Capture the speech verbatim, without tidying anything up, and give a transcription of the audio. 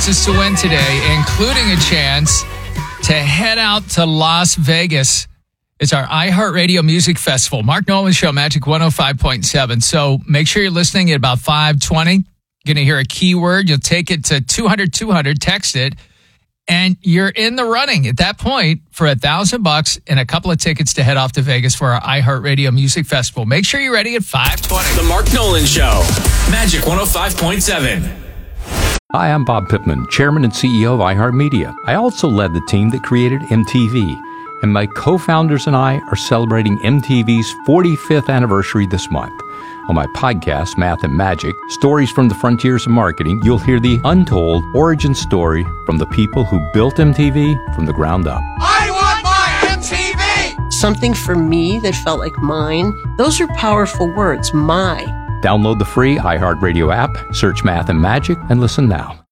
chances to win today, including a chance to head out to Las Vegas. It's our iHeartRadio Music Festival. Mark Nolan Show, Magic one oh five point seven. So make sure you're listening at about five twenty. You're going to hear a keyword. You'll take it to two hundred two hundred, text it, and you're in the running at that point for a thousand bucks and a couple of tickets to head off to Vegas for our iHeartRadio Music Festival. Make sure you're ready at five twenty. The Mark Nolan Show, Magic one oh five point seven. Hi, I'm Bob Pittman, Chairman and C E O of iHeartMedia. I also led the team that created M T V, and my co-founders and I are celebrating M T V's forty-fifth anniversary this month. On my podcast, Math and Magic, Stories from the Frontiers of Marketing, you'll hear the untold origin story from the people who built M T V from the ground up. I want my M T V! Something for me that felt like mine. Those are powerful words, my. Download the free iHeartRadio app, search Math and Magic, and listen now.